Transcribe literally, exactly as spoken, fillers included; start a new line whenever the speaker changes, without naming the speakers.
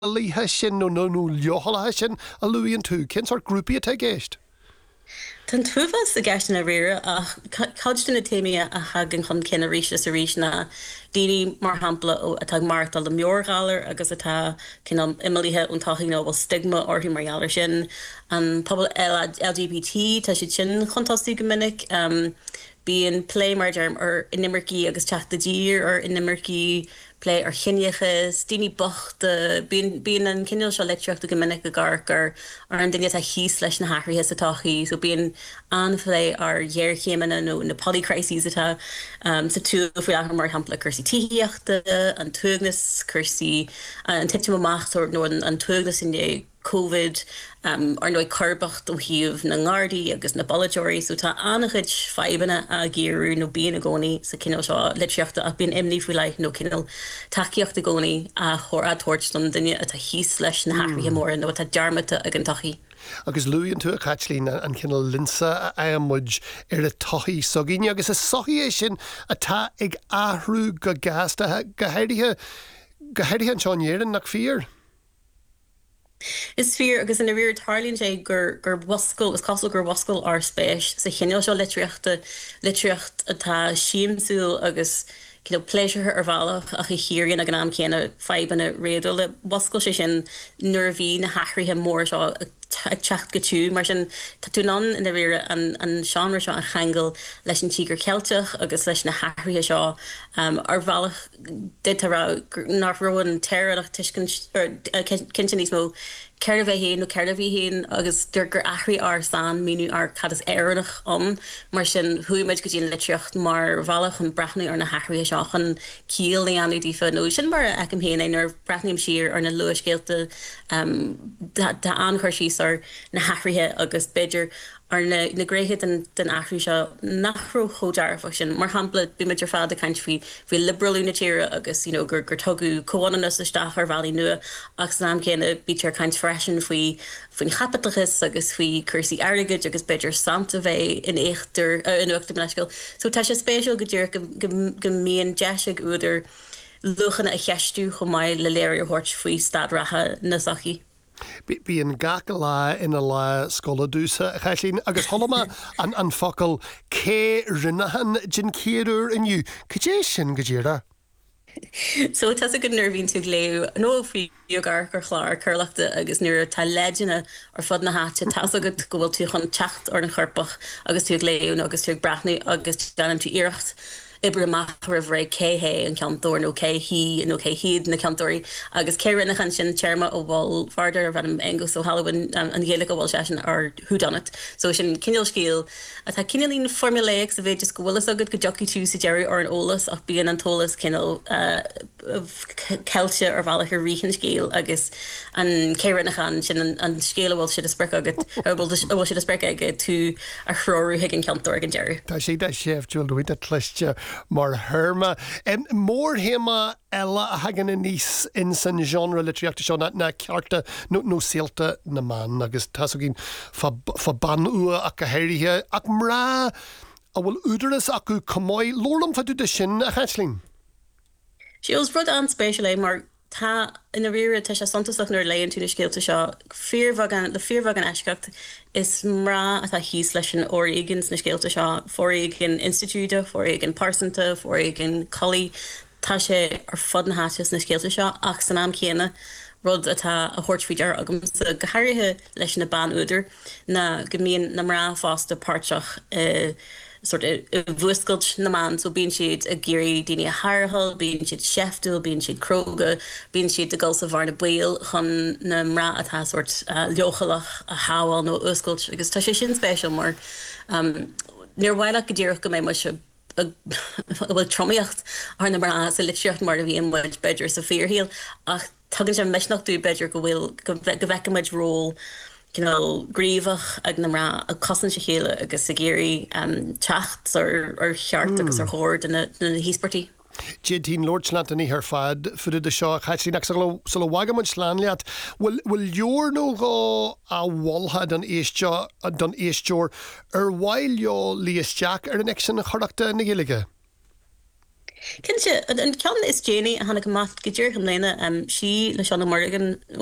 Líthe sin nó nó nó leothalathe sin a luíonn tú cin sort grúpaí atá géist.
Tá tuafas a gasisna a rire ach cadiste na téime a hagan chun cinna ríise sa ríis na daoine mar hampla ó atá marta le meorgáir agus atá cin imimélíthe an taí nó bhil stigma orthaí margheallar sin an pobl L G B T tá si sin chuntásí go minic um, bíon play mar derm ar inimircí agus teachtadír ar inimircí play ar chinneachas, daoine bochta, bíon an cinneal seo leitreacht go minic go garcar ar an duine a híos leis na hathraithe sa tachaí, so bíon anphlé ar dhearchéimena nó na polycrises atá um, sa tú fú a mar hampla chusaí tííochta, an tuagnas chusaí an tipte amach nó an tuagnas in dé COVID um, ar nóid carbacht ó híomh na ngádaí agus na bolaidirí, so tá annachid febanna a géirú nó bíon a gcónaí sa cinál seo litreachta ach bíon imní fú leith nó cinál takeíocht a gcónaí a chóir a tuairt don duine atá híos leis na hathraithe móra nó atá dearmata ag an tachaí.
Agus luíonn tú a chatlín an cinál linsa a amuid ar a tochaí sogíine agus is sochaí é sin atá ag athrú go gastathe go heirithe go heirithe an seánéireann nach fíor.
Is fear agus in a rear tarlín sé gur gur wascail is costal gur wascail ar spéis sa chinneal seo litreachta litreacht atá siamsúil agus you know, pleasure ar bhealach a chu híirgan a gan am céanna febanna réadú le wascail sé sin nervhí na hathraithe mór seo ag teacht go tú mar sin tá tú ná in a rire an an seanra seo an cheangal leis an tígur ceilteach agus leis na hathraithe seo um, ar bhealach détarrá nach roin teirach tuiscin cinnte níos mó ceir a bheith héin nó ceir a bhí héin agus dúir gur athraí ar san míú ar cad is éireannach an mar sin thuimiid go dtíon litreacht mar bhealach an brethnaí ar na hathraithe seo chun cíal na anú dífa nó sin mar ag am héana ar brethnaím siar ar na luascéalta um, tá anchuir síos ar na hathraithe agus beidir ar na na gréthe den den athraí seo nachró chodear fa sin mar hampla bu meidir fád a caiint fao fao liberalú na tíre agus you know, gur gur tugu comhanas a staff ar bhelaí nua agus nám céanna bítear caiint freisin faoi faoin chapatachas agus faoi cursaí airgid agus beidir samta bheith in éachtar uh, in uachta leiscail. So tá sé spéisiúil go dtír go míon deise úidir luchanna a cheistú go maiid le léir hort faoi stadratha na sachaí.
Bí an gacha lá ina lá scola dúsa a chailín agus tholama an an focail cé rinnehan gin céadúr inniu. Cé sin go ddíra?
So tá a go nervhín tú léú nó fao gar gur chláir curlachta agus nuair tá leidirna ar fud na háte tá a go gohfuil tú chun techt ar an chorpach agus tú léú agus tú brethnaí agus deanam tú iirecht. Ibre math rah ré céhé an ceantóir nó cé hí nó cé hiad na ceantóirí agus cé rinnechan sin teirma ó bháil farder a bhenim Angus ó Halloween um, an ghéala go bháil se sin ar whodunit. So sin cinneal scíal a tá cinelín formuléic sa bheith just go bhfuil agad go joci tú sa Jerry ar an ólas ach bíon an tólas cinneal uh, ceilte ar bhealach ar ríchan scíal agus an cé rinnechan sin an, an scéal bhil siad a sprec agad bhil siad a sprec agad tú a chrórú hiag an ceantóir an Jerry.
Tá sé de séf dúil doid a tleiste mar herma en mór héma ella a hagan in níos in san genre litreachta seo na, na cearta nó nó síalta na man agus tá gin fa ban ua ach a heirithe ach mrá a bhfuil údaras acu comáid lólam fa dú de sin a chaislín.
Síos rud an spéisial é mar tá in a rire te se santasach nuair léon tú na scéalta seo fearhagan le fearhagan eisceacht is mrá atá híos leis an óigans na scéalta seo fóraigh an institúide, fóraigh an parsanta, fóraigh an colí tá sé ar fud na háitis na scéalta seo ach san am chéana rud atá a thuirtfeidar agam sa go háirithe leis na ban úidir na go mbíonn na mrá fásta páirteach uh, sort of bhuascailt na man, so bíonn siad a géirí daoine a hairthil, bíonn siad seaftúil, bíonn siad cróga, bíonn siad a gulsa bhar na bail chun na mrá atá sort uh, leochalach a hábháil nó uscailt agus tá sé sin spéisial mar um, níor bhhailach go ddíireach go mé mu se bhfuil tromíocht ar na mrá sa litreacht mar a bhíon muid beidir sa fíorhíal ach tugann sé meisnach tú beidir go bhfuil go bhheicimiid ról you know, gríomhach ag na mrá a cosan se chéile agus sa géirí um, teacht ar, ar cheart agus ar chóir na, na híspartí.
Jétín Lord Slant ní ar fad fuidir de seo chaitslí nach sula wagamid slánliat will will jór nó go a bhhaltha don éisteo don éisteoir ar bhail jo líos Jack ar an action na chorachta na gilige.
Kinse an cean is Janie a hanna go mat go ddíir an léine um, si le Seanna Morgan